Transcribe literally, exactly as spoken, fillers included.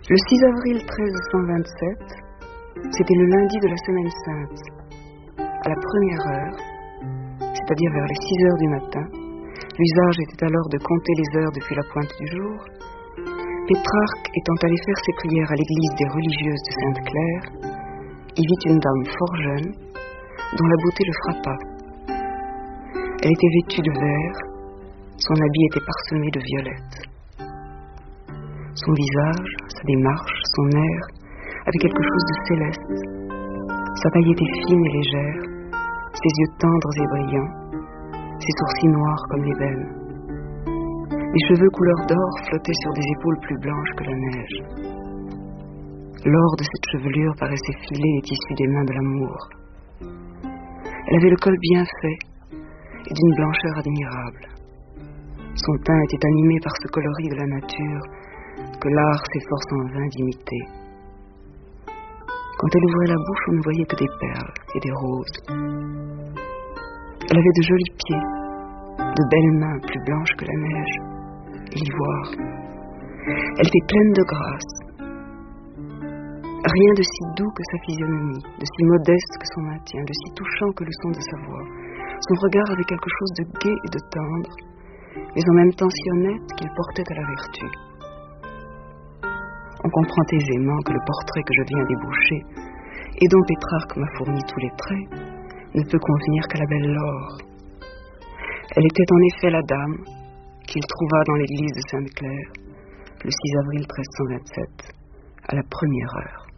Le six avril treize cent vingt-sept, c'était le lundi de la Semaine Sainte. À la première heure, c'est-à-dire vers les six heures du matin, l'usage était alors de compter les heures depuis la pointe du jour, Pétrarque étant allé faire ses prières à l'église des religieuses de Sainte-Claire, y vit une dame fort jeune, dont la beauté le frappa. Elle était vêtue de vert, son habit était parsemé de violettes. Son visage, sa démarche, son air avaient quelque chose de céleste. Sa taille était fine et légère, ses yeux tendres et brillants, ses sourcils noirs comme l'ébène. Les cheveux couleur d'or flottaient sur des épaules plus blanches que la neige. L'or de cette chevelure paraissait filer les tissus des mains de l'amour. Elle avait le col bien fait et d'une blancheur admirable. Son teint était animé par ce coloris de la nature que l'art s'efforce en vain d'imiter. Quand elle ouvrait la bouche, on ne voyait que des perles et des roses. Elle avait de jolis pieds, de belles mains plus blanches que la neige et l'ivoire. Elle était pleine de grâce. Rien de si doux que sa physionomie, de si modeste que son maintien, de si touchant que le son de sa voix. Son regard avait quelque chose de gai et de tendre, mais en même temps si honnête qu'il portait à la vertu. On comprend aisément que le portrait que je viens d'ébaucher, et dont Pétrarque m'a fourni tous les traits, ne peut convenir qu'à la belle Laure. Elle était en effet la dame qu'il trouva dans l'église de Sainte-Claire, le six avril treize cent vingt-sept, à la première heure.